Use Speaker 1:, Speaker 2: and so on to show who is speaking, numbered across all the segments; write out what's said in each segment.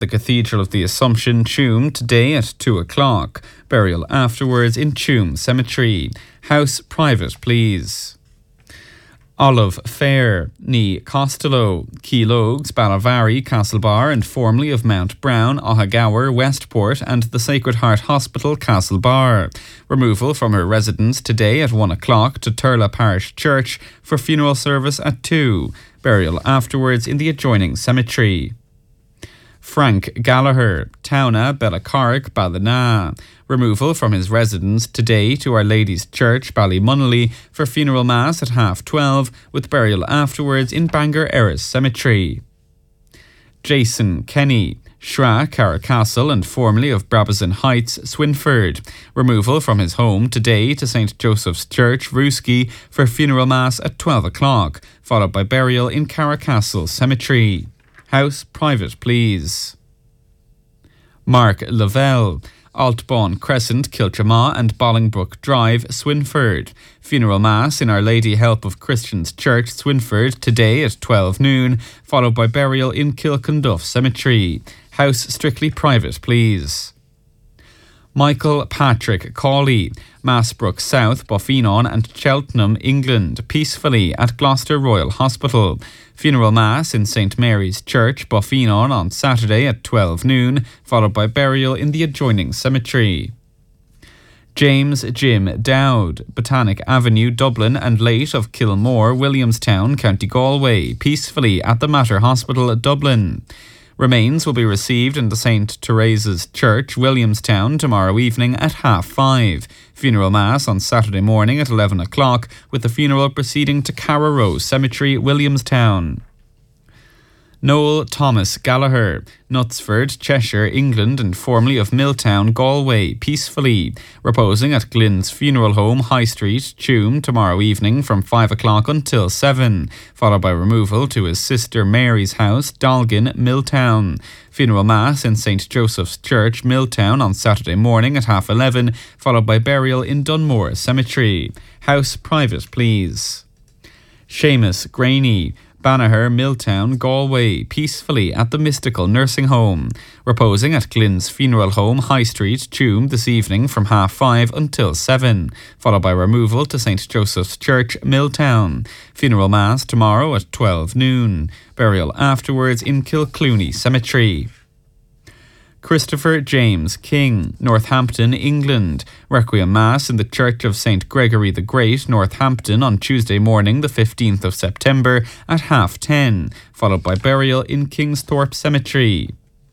Speaker 1: The Cathedral of the Assumption Tuam today at 2 o'clock. Burial afterwards in Tuam Cemetery. House private, please. Olive Fair, ní Costello, Keelogues, Ballavary, Castlebar and formerly of Mount Brown, Ohagower, Westport and the Sacred Heart Hospital, Castlebar. Removal from her residence today at 1 o'clock to Turla Parish Church for funeral service at 2. Burial afterwards in the adjoining cemetery. Frank Gallagher, Towna, Bellacarrick, Ballina. Removal from his residence today to Our Lady's Church, Ballymonelly, for funeral mass at 12:30, with burial afterwards in Bangor Erris Cemetery. Jason Kenny, Shra, Carracastle and formerly of Brabazon Heights, Swinford. Removal from his home today to St. Joseph's Church, Rooski, for funeral mass at 12 o'clock, followed by burial in Carracastle Cemetery. House private, please. Mark Lavelle, Altbawn Crescent, Kiltramaw and Bolingbrook Drive, Swinford. Funeral Mass in Our Lady Help of Christians Church, Swinford, today at 12 noon, followed by burial in Kilcunduff Cemetery. House strictly private, please. Michael Patrick Cawley, Massbrook South, Boffinon and Cheltenham, England, peacefully at Gloucester Royal Hospital. Funeral Mass in St Mary's Church, Boffinon on Saturday at 12 noon, followed by burial in the adjoining cemetery. James Jim Dowd, Botanic Avenue, Dublin and late of Kilmore, Williamstown, County Galway, peacefully at the Mater Hospital, Dublin. Remains will be received in the St. Teresa's Church, Williamstown, tomorrow evening at 5:30. Funeral Mass on Saturday morning at 11 o'clock, with the funeral proceeding to Carraroe Cemetery, Williamstown. Noel Thomas Gallagher, Knutsford, Cheshire, England and formerly of Milltown, Galway, peacefully. Reposing at Glynn's Funeral Home, High Street, Tuam, tomorrow evening from 5 o'clock until 7, followed by removal to his sister Mary's house, Dalgin, Milltown. Funeral Mass in St. Joseph's Church, Milltown on Saturday morning at 11:30, followed by burial in Dunmore Cemetery. House private, please. Seamus Graney, Banagher, Milltown, Galway, peacefully at the Mystical Nursing Home. Reposing at Glynn's Funeral Home, High Street, Tuam, this evening from 5:30 until 7, followed by removal to St. Joseph's Church, Milltown. Funeral Mass tomorrow at 12 noon. Burial afterwards in Kilclooney Cemetery. Christopher James King, Northampton, England. Requiem Mass in the Church of St. Gregory the Great, Northampton on Tuesday morning the 15th of September at 10:30, followed by burial in Kingsthorpe Cemetery.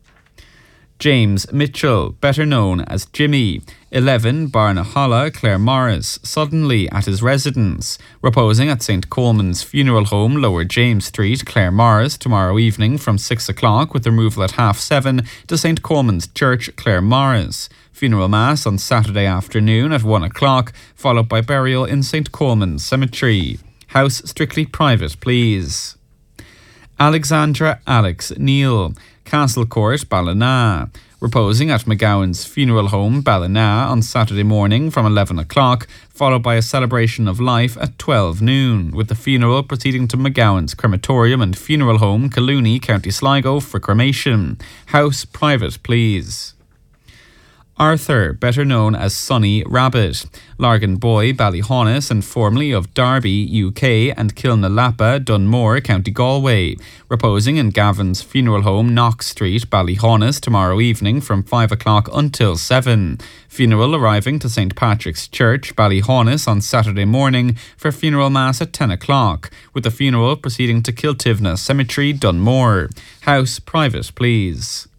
Speaker 1: James Mitchell, better known as Jimmy, 11 Barnaholla, Claremorris, suddenly at his residence. Reposing at St. Coleman's Funeral Home, Lower James Street, Claremorris, tomorrow evening from 6 o'clock, with removal at 7:30 to St. Coleman's Church, Claremorris. Funeral Mass on Saturday afternoon at 1 o'clock, followed by burial in St. Coleman's Cemetery. House strictly private, please. Alexandra Alex Neal, Castle Court, Ballina. Reposing at McGowan's Funeral Home, Ballina, on Saturday morning from 11 o'clock, followed by a celebration of life at 12 noon, with the funeral proceeding to McGowan's Crematorium and Funeral Home, Collooney, County Sligo, for cremation. House private, please. Arthur, better known as Sonny Rabbit, Largan Boy, Ballyhaunis and formerly of Derby, UK and Kilnalappa, Dunmore, County Galway. Reposing in Gavin's Funeral Home, Knox Street, Ballyhaunis, tomorrow evening from 5 o'clock until 7. Funeral arriving to St. Patrick's Church, Ballyhaunis on Saturday morning for funeral mass at 10 o'clock, with the funeral proceeding to Kiltivna Cemetery, Dunmore. House private, please.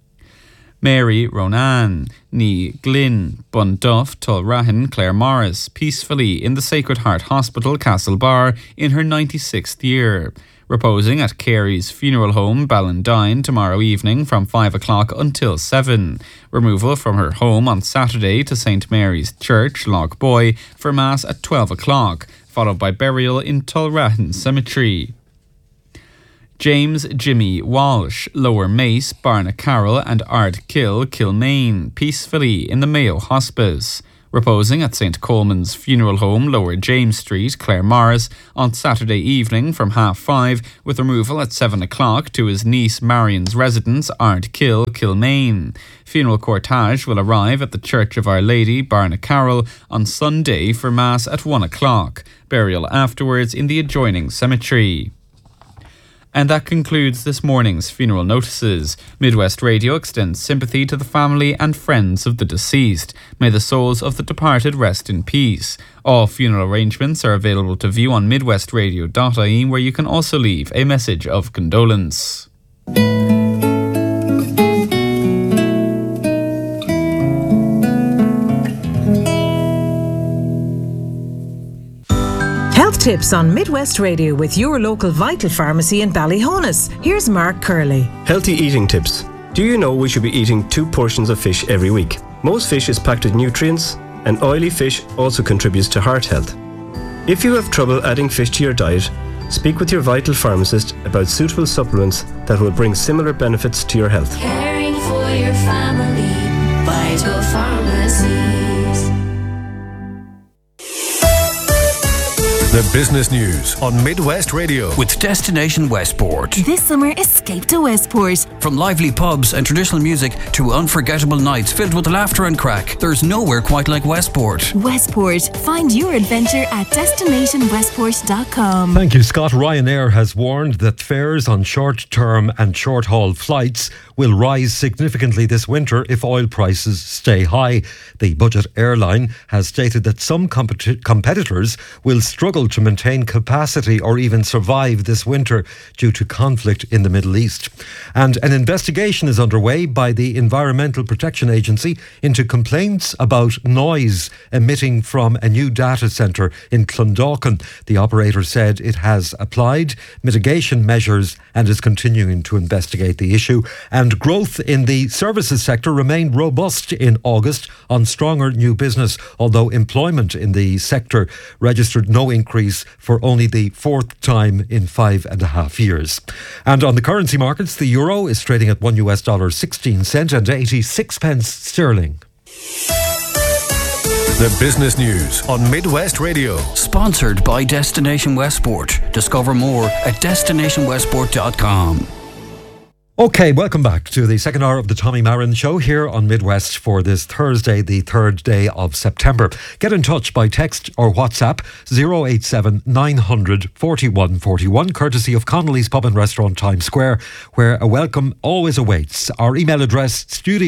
Speaker 1: Mary Ronan, ní Glynn, Bunduff, Tulrahan, Claremorris, peacefully in the Sacred Heart Hospital, Castlebar, in her 96th year. Reposing at Carey's Funeral Home, Ballandine, tomorrow evening from 5 o'clock until 7. Removal from her home on Saturday to St. Mary's Church, Lochboy, for Mass at 12 o'clock, followed by burial in Tulrahan Cemetery. James Jimmy Walsh, Lower Mace, Barnacarroll and Ardkill, Kilmaine, peacefully in the Mayo Hospice. Reposing at St Coleman's Funeral Home, Lower James Street, Claremorris, on Saturday evening from 5:30, with removal at 7 o'clock to his niece Marion's residence, Ardkill, Kilmaine. Funeral cortege will arrive at the Church of Our Lady, Barnacarroll, on Sunday for Mass at 1 o'clock. Burial afterwards in the adjoining cemetery. And that concludes this morning's funeral notices. Midwest Radio extends sympathy to the family and friends of the deceased. May the souls of the departed rest in peace. All funeral arrangements are available to view on midwestradio.ie, where you can also leave a message of condolence.
Speaker 2: Health tips on Midwest Radio with your local Vital Pharmacy in Ballyhonus. Here's Mark Curley.
Speaker 3: Healthy eating tips. Do you know we should be eating 2 portions of fish every week? Most fish is packed with nutrients, and oily fish also contributes to heart health. If you have trouble adding fish to your diet, speak with your Vital pharmacist about suitable supplements that will bring similar benefits to your health.
Speaker 4: Caring for your family, Vital Pharmacies.
Speaker 5: The business news on Midwest Radio with Destination Westport.
Speaker 6: This summer, escape to Westport.
Speaker 7: From lively pubs and traditional music to unforgettable nights filled with laughter and crack, there's nowhere quite like Westport.
Speaker 6: Westport. Find your adventure at destinationwestport.com.
Speaker 8: Thank you, Scott. Ryanair has warned that fares on short-term and short-haul flights will rise significantly this winter if oil prices stay high. The budget airline has stated that some competitors will struggle to maintain capacity or even survive this winter due to conflict in the Middle East. And an investigation is underway by the Environmental Protection Agency into complaints about noise emitting from a new data centre in Clondalkin. The operator said it has applied mitigation measures and is continuing to investigate the issue. And growth in the services sector remained robust in August on stronger new business, although employment in the sector registered no increase for only the 4th time in 5.5 years. And on the currency markets, the euro is trading at $1.16 and 86 pence sterling.
Speaker 5: The business news on Midwest Radio.
Speaker 7: Sponsored by Destination Westport. Discover more at destinationwestport.com.
Speaker 8: Okay, welcome back to the second hour of the Tommy Marin Show here on Midwest for this Thursday, the 3rd day of September. Get in touch by text or WhatsApp 087 900 41 41, courtesy of Connolly's Pub and Restaurant, Times Square, where a welcome always awaits. Our email address,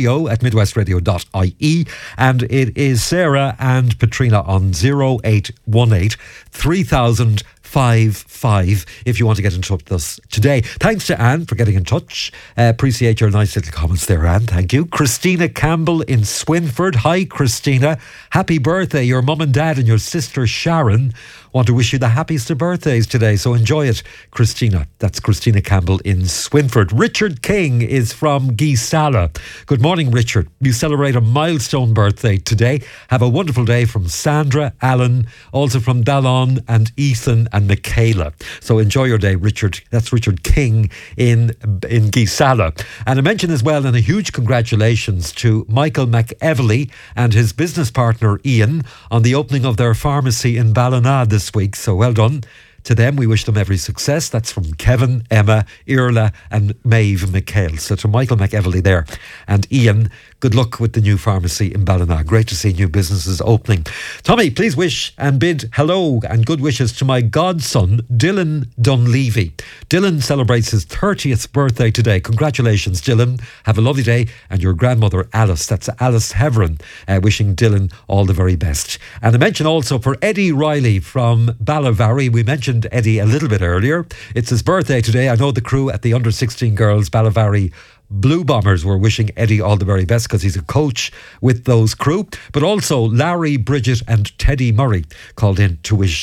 Speaker 8: studio@midwestradio.ie, and it is Sarah and Patrina on 0818 3000 55 if you want to get in touch with us today. Thanks to Anne for getting in touch. Appreciate your nice little comments there, Anne. Thank you. Christina Campbell in Swinford. Hi, Christina. Happy birthday. Your mum and dad and your sister Sharon want to wish you the happiest of birthdays today, so enjoy it, Christina. That's Christina Campbell in Swinford. Richard King is from Geesala. Good morning, Richard. You celebrate a milestone birthday today. Have a wonderful day from Sandra, Alan, also from Dallon and Ethan and Michaela. So enjoy your day, Richard. That's Richard King in Geesala. And I mention as well, and a huge congratulations to Michael McEvely and his business partner Ian on the opening of their pharmacy in Ballina this week. So well done to them. We wish them every success. That's from Kevin, Emma, Irla and Maeve McHale. So to Michael McEvely there and Ian, good luck with the new pharmacy in Ballina. Great to see new businesses opening. Tommy, please wish and bid hello and good wishes to my godson, Dylan Dunleavy. Dylan celebrates his 30th birthday today. Congratulations, Dylan. Have a lovely day. And your grandmother, Alice, that's Alice Heverin, wishing Dylan all the very best. And I mention also for Eddie Riley from Ballavary. We mentioned Eddie a little bit earlier. It's his birthday today. I know the crew at the under-16 girls Ballavary Blue Bombers were wishing Eddie all the very best because he's a coach with those crew. But also Larry, Bridget and Teddy Murray called in to wish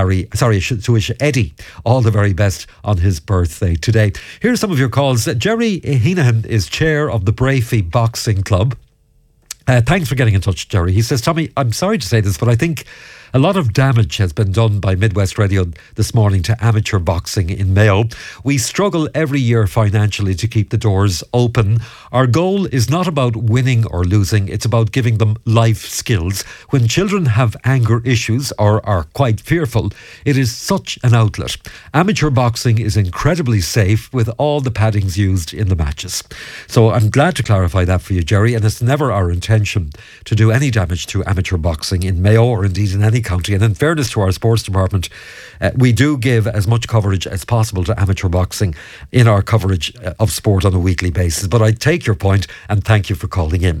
Speaker 8: Eddie all the very best on his birthday today. Here's some of your calls. Jerry Heenahan is chair of the Brafey Boxing Club. Thanks for getting in touch, Jerry. He says, Tommy, I'm sorry to say this, but I think A lot of damage has been done by Midwest Radio this morning to amateur boxing in Mayo. We struggle every year financially to keep the doors open. Our goal is not about winning or losing, it's about giving them life skills. When children have anger issues or are quite fearful, it is such an outlet. Amateur boxing is incredibly safe with all the paddings used in the matches. So I'm glad to clarify that for you, Jerry, and it's never our intention to do any damage to amateur boxing in Mayo or indeed in any county. And in fairness to our sports department, we do give as much coverage as possible to amateur boxing in our coverage of sport on a weekly basis. But I take your point and thank you for calling in.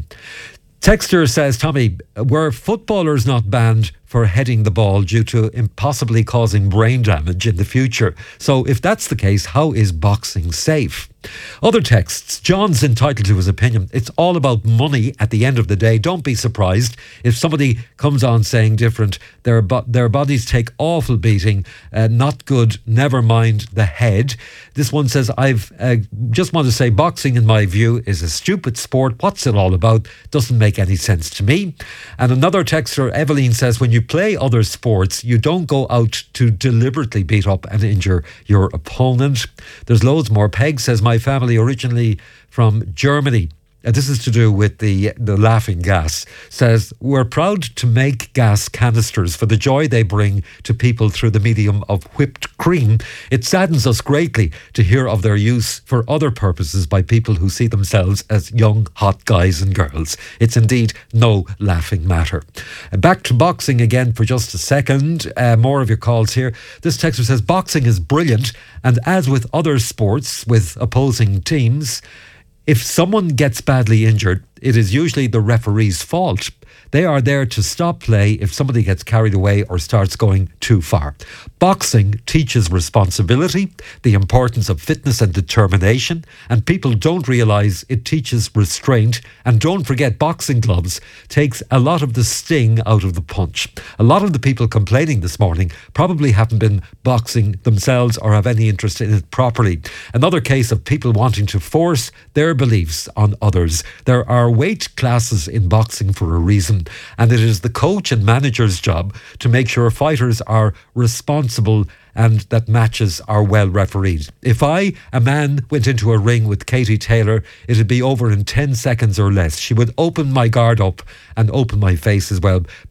Speaker 8: Texter says, Tommy, were footballers not banned for heading the ball due to impossibly causing brain damage in the future? So if that's the case, how is boxing safe? Other texts. John's entitled to his opinion. It's all about money at the end of the day. Don't be surprised if somebody comes on saying different. Their bodies take awful beating. Not good. Never mind the head. This one says, I've just want to say boxing, in my view, is a stupid sport. What's it all about? Doesn't make any sense to me. And another texter, Evelyn, says, when you play other sports, you don't go out to deliberately beat up and injure your opponent. There's loads more. Peg says, my family originally from Germany, this is to do with the laughing gas, says, we're proud to make gas canisters for the joy they bring to people through the medium of whipped cream. It saddens us greatly to hear of their use for other purposes by people who see themselves as young, hot guys and girls. It's indeed no laughing matter. Back to boxing again for just a second. More of your calls here. This texter says, boxing is brilliant, and as with other sports with opposing teams, if someone gets badly injured, it is usually the referee's fault. They are there to stop play if somebody gets carried away or starts going too far. Boxing teaches responsibility, the importance of fitness and determination, and people don't realise it teaches restraint. And don't forget, boxing gloves takes a lot of the sting out of the punch. A lot of the people complaining this morning probably haven't been boxing themselves or have any interest in it properly. Another case of people wanting to force their beliefs on others. There are weight classes in boxing for a reason, and it is the coach and manager's job to make sure fighters are responsible and that matches are well refereed. If I, a man, went into a ring with Katie Taylor, it'd be over in 10 seconds or less. She would open my guard up and open my face as well.